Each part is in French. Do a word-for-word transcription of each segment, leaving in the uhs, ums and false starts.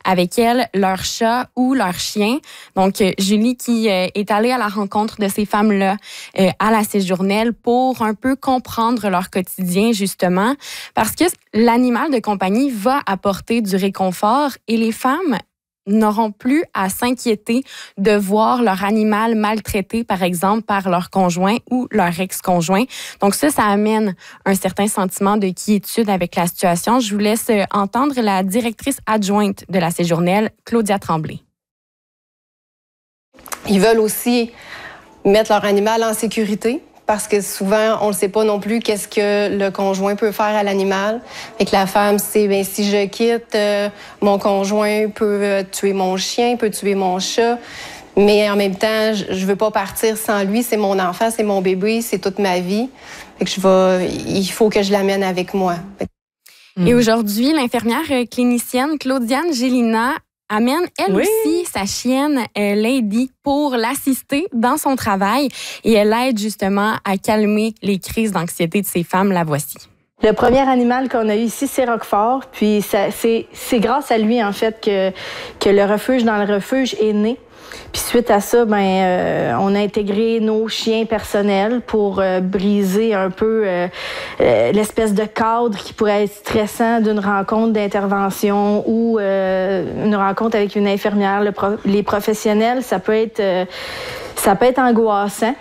avec elles leur chat ou leur chien. Donc, Julie qui euh, est allée à la rencontre de ces femmes-là euh, à la Séjournelle pour un peu comprendre leur quotidien, justement, parce que l'animal de compagnie va apporter du réconfort et les femmes n'auront plus à s'inquiéter de voir leur animal maltraité, par exemple, par leur conjoint ou leur ex-conjoint. Donc ça, ça amène un certain sentiment de quiétude avec la situation. Je vous laisse entendre la directrice adjointe de la Séjournelle, Claudia Tremblay. Ils veulent aussi mettre leur animal en sécurité, parce que souvent, on ne sait pas non plus qu'est-ce que le conjoint peut faire à l'animal. Fait que la femme, c'est, bien, si je quitte, euh, mon conjoint peut euh, tuer mon chien, peut tuer mon chat. Mais en même temps, je ne veux pas partir sans lui. C'est mon enfant, c'est mon bébé, c'est toute ma vie. Fait que je vais, il faut que je l'amène avec moi. Et aujourd'hui, l'infirmière clinicienne Claudiane Gélina amène, elle oui. aussi, sa chienne euh, Lady pour l'assister dans son travail et elle aide justement à calmer les crises d'anxiété de ces femmes. La voici. Le premier animal qu'on a eu ici, c'est Roquefort. Puis ça, c'est, c'est grâce à lui, en fait, que, que le refuge dans le refuge est né. Puis suite à ça, ben, euh, on a intégré nos chiens personnels pour euh, briser un peu euh, euh, l'espèce de cadre qui pourrait être stressant d'une rencontre d'intervention ou euh, une rencontre avec une infirmière. Le pro- les professionnels, ça peut être, euh, ça peut être angoissant.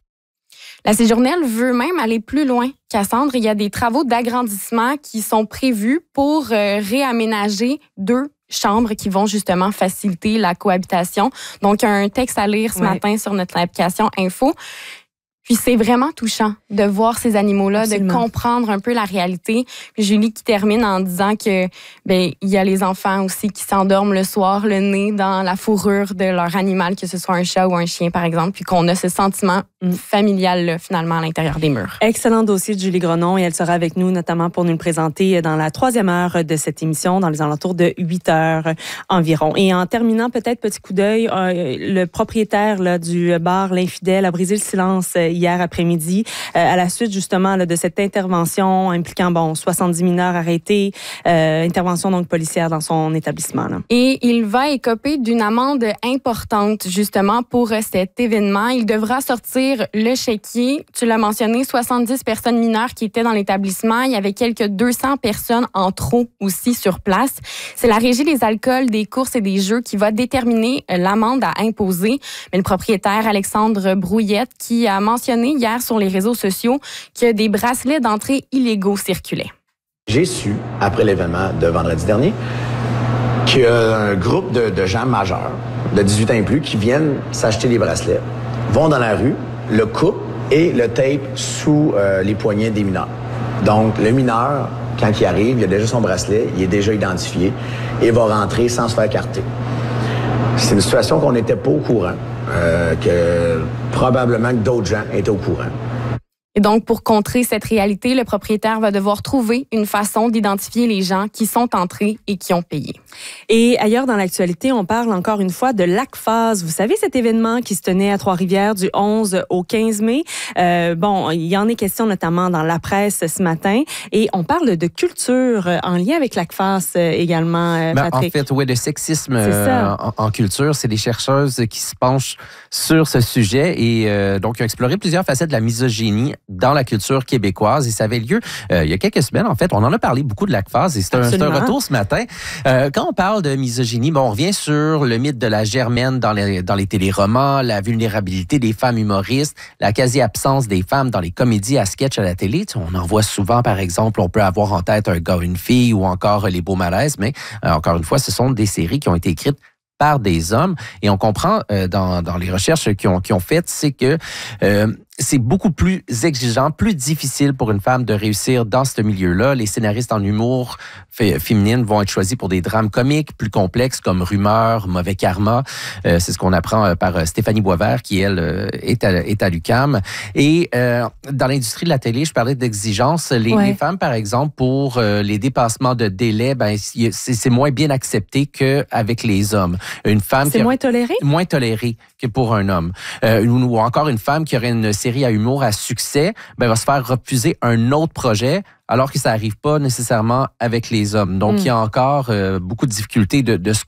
La Séjournelle veut même aller plus loin, Cassandre. Il y a des travaux d'agrandissement qui sont prévus pour euh, réaménager deux chambres qui vont justement faciliter la cohabitation. Donc, un texte à lire ce ouais. matin sur notre application Info. Puis c'est vraiment touchant de voir ces animaux-là, Absolument. de comprendre un peu la réalité. Puis Julie qui termine en disant que ben il y a les enfants aussi qui s'endorment le soir, le nez dans la fourrure de leur animal, que ce soit un chat ou un chien par exemple, puis qu'on a ce sentiment mm. familial-là finalement à l'intérieur des murs. Excellent dossier de Julie Grenon et elle sera avec nous notamment pour nous le présenter dans la troisième heure de cette émission, dans les alentours de huit heures environ. Et en terminant, peut-être petit coup d'œil, euh, le propriétaire là, du bar L'Infidèle a brisé le silence hier après-midi, euh, à la suite justement là, de cette intervention impliquant bon soixante-dix mineurs arrêtés, euh, intervention donc policière dans son établissement. Là. Et il va écoper d'une amende importante justement pour cet événement. Il devra sortir le chéquier. Tu l'as mentionné, soixante-dix personnes mineures qui étaient dans l'établissement. Il y avait quelques deux cents personnes en trop aussi sur place. C'est la Régie des alcools, des courses et des jeux qui va déterminer l'amende à imposer. Mais le propriétaire Alexandre Brouillette qui a mentionné hier sur les réseaux sociaux que des bracelets d'entrée illégaux circulaient. J'ai su, après l'événement de vendredi dernier, qu'il y a un groupe de, de gens majeurs, de dix-huit ans et plus, qui viennent s'acheter des bracelets, vont dans la rue, le coupent et le tapent sous euh, les poignets des mineurs. Donc, le mineur, quand il arrive, il a déjà son bracelet, il est déjà identifié et va rentrer sans se faire carter. C'est une situation qu'on n'était pas au courant. Euh, que probablement que d'autres gens étaient au courant. Et donc, pour contrer cette réalité, le propriétaire va devoir trouver une façon d'identifier les gens qui sont entrés et qui ont payé. Et ailleurs dans l'actualité, on parle encore une fois de l'ACFAS. Vous savez, cet événement qui se tenait à Trois-Rivières du onze au quinze mai. Euh, bon, il y en est question notamment dans la presse ce matin. Et on parle de culture en lien avec l'ACFAS également, ben, Patrick. En fait, oui, de sexisme euh, en, en culture. C'est des chercheuses qui se penchent sur ce sujet et euh, donc ils ont exploré plusieurs facettes de la misogynie dans la culture québécoise. Et ça avait lieu euh, il y a quelques semaines, en fait. On en a parlé beaucoup de l'ACFAS et c'est un, c'est un retour ce matin. Euh, quand on parle de misogynie, bon, on revient sur le mythe de la germaine dans les, dans les téléromans, la vulnérabilité des femmes humoristes, la quasi-absence des femmes dans les comédies à sketch à la télé. Tu sais, on en voit souvent, par exemple, on peut avoir en tête un gars, une fille ou encore Les Beaux Malaises, mais euh, encore une fois, ce sont des séries qui ont été écrites par des hommes. Et on comprend euh, dans, dans les recherches qui ont, qui ont faites, c'est que euh, c'est beaucoup plus exigeant, plus difficile pour une femme de réussir dans ce milieu-là. Les scénaristes en humour f- féminine vont être choisis pour des drames comiques plus complexes comme Rumeur, Mauvais Karma. Euh, c'est ce qu'on apprend euh, par Stéphanie Boisvert, qui, elle, euh, est, à, est à l'U Q A M. Et euh, dans l'industrie de la télé, je parlais d'exigence. Les, ouais. les femmes, par exemple, pour euh, les dépassements de délai, ben, c'est, c'est moins bien accepté qu'avec les hommes. Une femme c'est qui a, moins toléré? Moins toléré que pour un homme. Euh, ou, ou encore une femme qui aurait une série à humour à succès, ben, va se faire refuser un autre projet alors que ça n'arrive pas nécessairement avec les hommes. Donc, mm. il y a encore euh, beaucoup de difficultés de, de ce